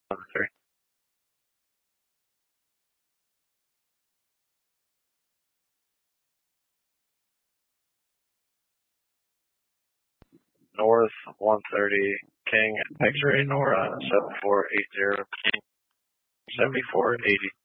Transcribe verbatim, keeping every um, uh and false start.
one three. North one thirty, King, X-ray Nora seven four eight zero, King seventy-four eighty.